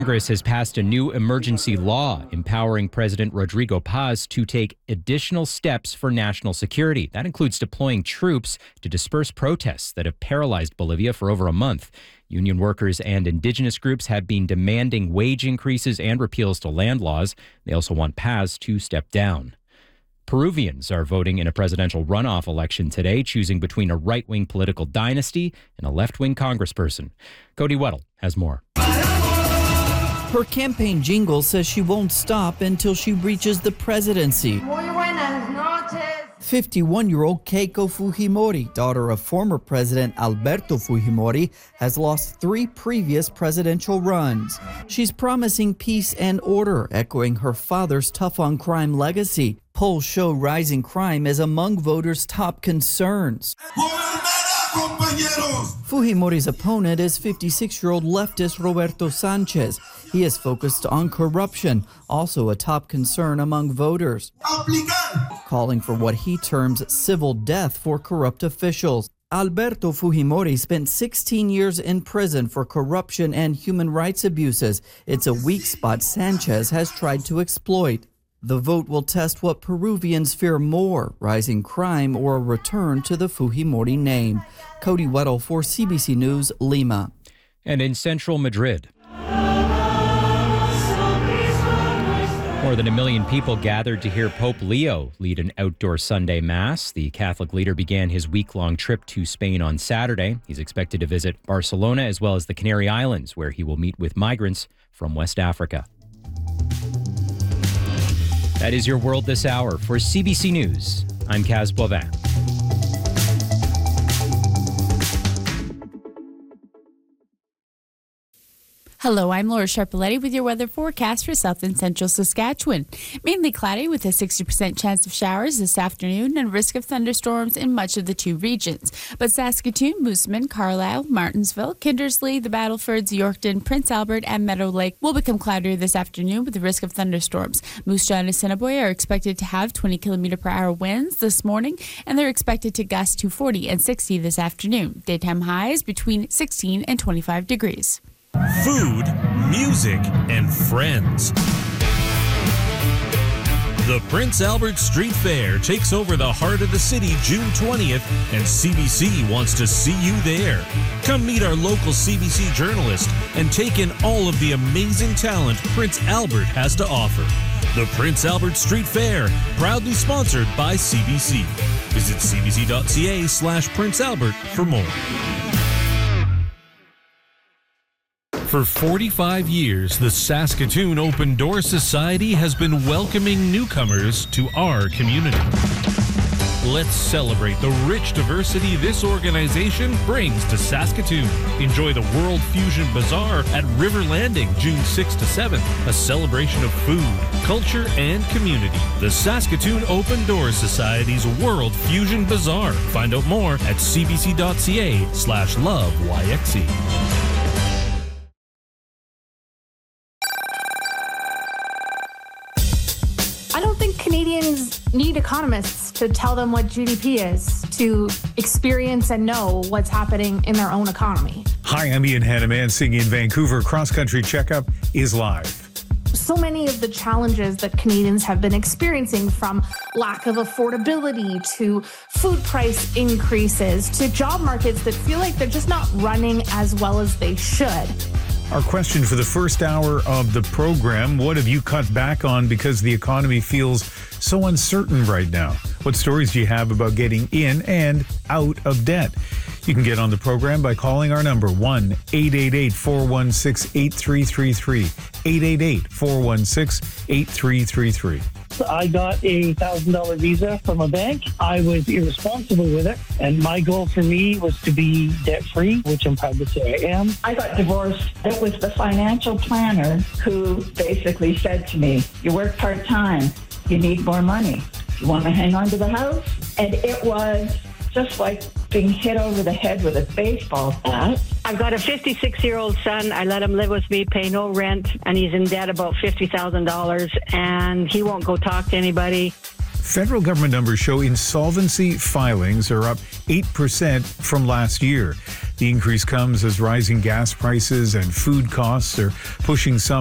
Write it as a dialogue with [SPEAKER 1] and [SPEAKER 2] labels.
[SPEAKER 1] Congress has passed a new emergency law empowering President Rodrigo Paz to take additional steps for national security. That includes deploying troops to disperse protests that have paralyzed Bolivia for over a month. Union workers and indigenous groups have been demanding wage increases and repeals to land laws. They also want Paz to step down. Peruvians are voting in a presidential runoff election today, choosing between a right-wing political dynasty and a left-wing congressperson. Cody Weddle has more.
[SPEAKER 2] Her campaign jingle says she won't stop until she reaches the presidency. 51-year-old Keiko Fujimori, daughter of former President Alberto Fujimori, has lost 3 previous presidential runs. She's promising peace and order, echoing her father's tough-on-crime legacy. Polls show rising crime is among voters' top concerns. Fujimori's opponent is 56-year-old leftist Roberto Sanchez. He is focused on corruption, also a top concern among voters, calling for what he terms civil death for corrupt officials. Alberto Fujimori spent 16 years in prison for corruption and human rights abuses. It's a weak spot Sanchez has tried to exploit. The vote will test what Peruvians fear more, rising crime or a return to the Fujimori name. Cody Weddle for CBC News, Lima.
[SPEAKER 1] And in central Madrid, more than 1 million people gathered to hear Pope Leo lead an outdoor Sunday Mass. The Catholic leader began his week-long trip to Spain on Saturday. He's expected to visit Barcelona as well as the Canary Islands, where he will meet with migrants from West Africa. That is your World This Hour. For CBC News, I'm Kaz Boivin.
[SPEAKER 3] Hello, I'm Laura Sharpaletti with your weather forecast for south and central Saskatchewan. Mainly cloudy with a 60% chance of showers this afternoon and risk of thunderstorms in much of the 2 regions. But Saskatoon, Moosomin, Carlisle, Martensville, Kindersley, the Battlefords, Yorkton, Prince Albert, and Meadow Lake will become cloudier this afternoon with the risk of thunderstorms. Moose Jaw and Assiniboia are expected to have 20 km/h winds this morning, and they're expected to gust to 40 and 60 this afternoon. Daytime highs between 16 and 25 degrees.
[SPEAKER 4] Food, music, and friends. The Prince Albert Street Fair takes over the heart of the city June 20th, and CBC wants to see you there. Come meet our local CBC journalist and take in all of the amazing talent Prince Albert has to offer. The Prince Albert Street Fair, proudly sponsored by CBC. Visit cbc.ca/Prince Albert for more. For 45 years, the Saskatoon Open Door Society has been welcoming newcomers to our community. Let's celebrate the rich diversity this organization brings to Saskatoon. Enjoy the World Fusion Bazaar at River Landing, June 6th to 7th, a celebration of food, culture, and community. The Saskatoon Open Door Society's World Fusion Bazaar. Find out more at cbc.ca/loveyxe.
[SPEAKER 5] Canadians need economists to tell them what GDP is, to experience and know what's happening in their own economy.
[SPEAKER 6] Hi, I'm Ian Hanneman singing in Vancouver. Cross Country Checkup is live.
[SPEAKER 5] So many of the challenges that Canadians have been experiencing, from lack of affordability to food price increases to job markets that feel like they're just not running as well as they should.
[SPEAKER 6] Our question for the first hour of the program: what have you cut back on because the economy feels so uncertain right now? What stories do you have about getting in and out of debt? You can get on the program by calling our number, 1-888-416-8333, 888-416-8333.
[SPEAKER 7] I got a $1,000 visa from a bank. I was irresponsible with it, and my goal for me was to be debt-free, which I'm proud to say I am.
[SPEAKER 8] I got divorced. It was the financial planner who basically said to me, you work part-time, you need more money. You want to hang on to the house? And it was just like being hit over the head with a baseball bat.
[SPEAKER 9] I've got a 56-year-old son. I let him live with me, pay no rent, and he's in debt about $50,000, and he won't go talk to anybody.
[SPEAKER 6] Federal government numbers show insolvency filings are up 8% from last year. The increase comes as rising gas prices and food costs are pushing some